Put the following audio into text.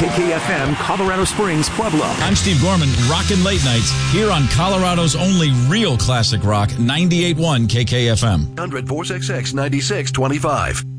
KKFM Colorado Springs Pueblo. I'm Steve Gorman, rockin' late nights here on Colorado's only real classic rock, 98.1 KKFM. 100-466-9625.